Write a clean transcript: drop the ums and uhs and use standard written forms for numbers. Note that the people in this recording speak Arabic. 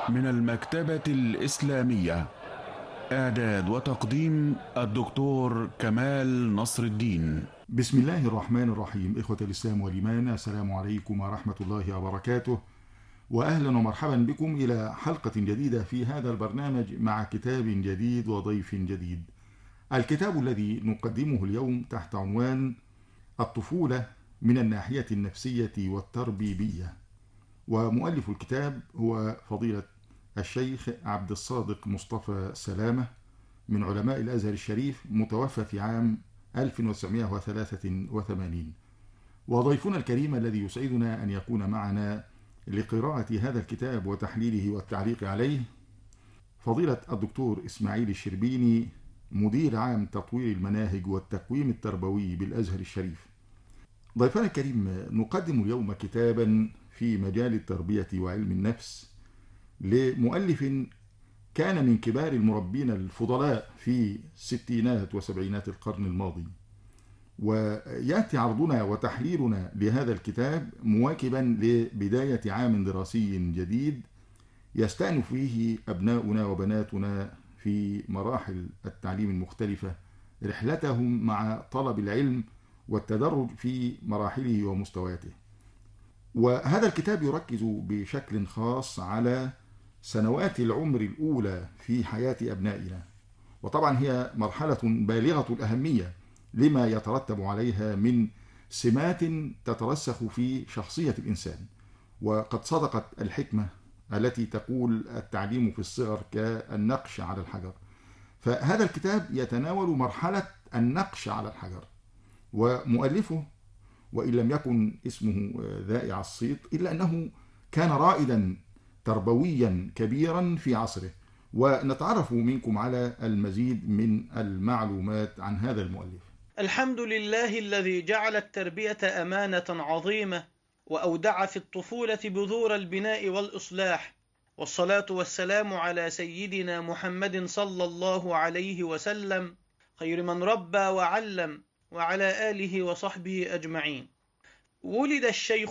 من المكتبة الإسلامية. إعداد وتقديم الدكتور كمال نصر الدين. بسم الله الرحمن الرحيم. إخوة الإسلام والإيمان، السلام عليكم ورحمة الله وبركاته، وأهلا ومرحبا بكم إلى حلقة جديدة في هذا البرنامج مع كتاب جديد وضيف جديد. الكتاب الذي نقدمه اليوم تحت عنوان الطفولة من الناحية النفسية والتربيبية، ومؤلف الكتاب هو فضيلة الشيخ عبد الصادق مصطفى سلامة من علماء الأزهر الشريف، متوفى في عام 1983. وضيفنا الكريم الذي يسعدنا أن يكون معنا لقراءة هذا الكتاب وتحليله والتعليق عليه فضيلة الدكتور إسماعيل الشربيني، مدير عام تطوير المناهج والتقويم التربوي بالأزهر الشريف. ضيفنا الكريم، نقدم اليوم كتابا في مجال التربية وعلم النفس لمؤلف كان من كبار المربين الفضلاء في ستينات وسبعينات القرن الماضي. ويأتي عرضنا وتحليلنا لهذا الكتاب مواكبا لبداية عام دراسي جديد يستأنف فيه أبناؤنا وبناتنا في مراحل التعليم المختلفة رحلتهم مع طلب العلم والتدرج في مراحله ومستوياته. وهذا الكتاب يركز بشكل خاص على سنوات العمر الأولى في حياة أبنائنا، وطبعا هي مرحلة بالغة الأهمية لما يترتب عليها من سمات تترسخ في شخصية الإنسان. وقد صدقت الحكمة التي تقول التعليم في الصغر كالنقش على الحجر. فهذا الكتاب يتناول مرحلة النقش على الحجر، ومؤلفه وإن لم يكن اسمه ذائع الصيت إلا أنه كان رائدا تربويا كبيرا في عصره. ونتعرف منكم على المزيد من المعلومات عن هذا المؤلف. الحمد لله الذي جعل التربية أمانة عظيمة، وأودع في الطفولة بذور البناء والإصلاح، والصلاة والسلام على سيدنا محمد صلى الله عليه وسلم، خير من ربى وعلم، وعلى آله وصحبه أجمعين. ولد الشيخ